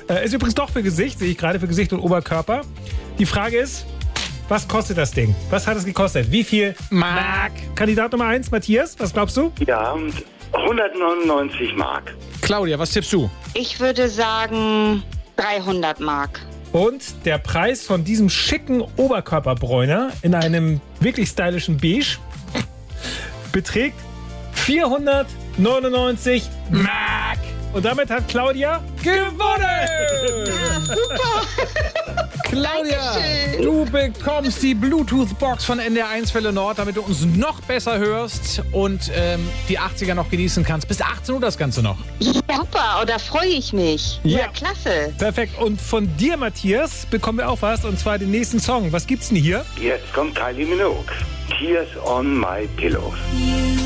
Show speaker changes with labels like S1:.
S1: Ist übrigens doch für Gesicht, sehe ich gerade, für Gesicht und Oberkörper. Die Frage ist, was kostet das Ding? Was hat es gekostet? Wie viel Mark? Kandidat Nummer 1, Matthias, was glaubst du?
S2: Ja, 199 Mark.
S3: Claudia, was tippst du?
S4: Ich würde sagen 300 Mark.
S1: Und der Preis von diesem schicken Oberkörperbräuner in einem wirklich stylischen Beige beträgt 499 Mark. Und damit hat Claudia gewonnen!
S3: Claudia,
S4: Dankeschön.
S3: du bekommst die Bluetooth-Box von NDR1 Welle Nord, damit du uns noch besser hörst und die 80er noch genießen kannst. Bis 18 Uhr das Ganze noch.
S4: Ja, super, da freue ich mich. Ja, klasse.
S1: Perfekt. Und von dir, Matthias, bekommen wir auch was, und zwar den nächsten Song. Was gibt's denn hier?
S2: Jetzt kommt Kylie Minogue. Tears on my pillow.